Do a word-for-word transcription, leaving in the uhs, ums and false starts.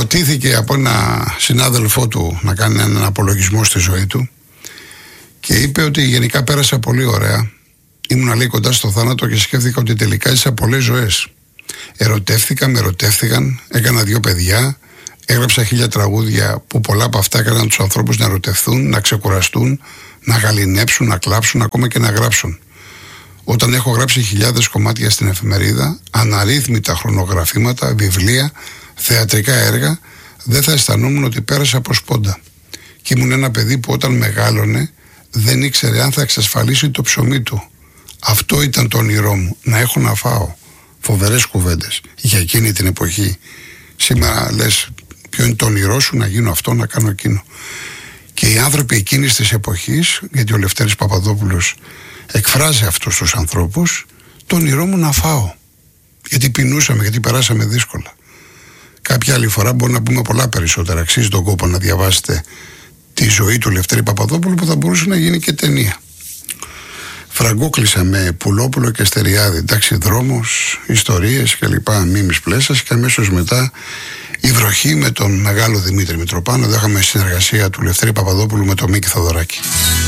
ρωτήθηκε από ένα συνάδελφό του να κάνει έναν απολογισμό στη ζωή του και είπε ότι γενικά πέρασα πολύ ωραία. Ήμουνα, λέει, κοντά στο θάνατο και σκέφτηκα ότι τελικά έζησα πολλές ζωές. Ερωτεύτηκα, με ερωτεύτηκαν, έκανα δύο παιδιά, έγραψα χίλια τραγούδια που πολλά από αυτά έκαναν τους ανθρώπους να ερωτευθούν, να ξεκουραστούν, να γαληνέψουν, να κλάψουν, ακόμα και να γράψουν. Όταν έχω γράψει χιλιάδες κομμάτια στην εφημερίδα, αναρρύθμιτα χρονογραφήματα, βιβλία, θεατρικά έργα, δεν θα αισθανόμουν ότι πέρασα από σπόντα. Και ήμουν ένα παιδί που όταν μεγάλωνε δεν ήξερε αν θα εξασφαλίσει το ψωμί του. Αυτό ήταν το όνειρό μου, να έχω να φάω. Φοβερές κουβέντες για εκείνη την εποχή. Σήμερα λες, ποιο είναι το όνειρό σου? Να γίνω αυτό, να κάνω εκείνο. Και οι άνθρωποι εκείνης της εποχής, γιατί ο Λευτέρης Παπαδόπουλος εκφράζει αυτούς τους ανθρώπους, το όνειρό μου να φάω. Γιατί πεινούσαμε, γιατί περάσαμε δύσκολα. Κάποια άλλη φορά μπορεί να πούμε πολλά περισσότερα. Αξίζει τον κόπο να διαβάσετε τη ζωή του Λευτέρη Παπαδόπουλου, που θα μπορούσε να γίνει και ταινία. Φραγκόκλεισα με Πουλόπουλο και Στεριάδη. Εντάξει, δρόμος, ιστορίες κλπ. Μίμης Πλέσας, και αμέσως μετά η βροχή με τον μεγάλο Δημήτρη Μητροπάνο. Εδώ είχαμε συνεργασία του Λευτέρη Παπαδόπουλου με τον Μίκη Θοδωράκη.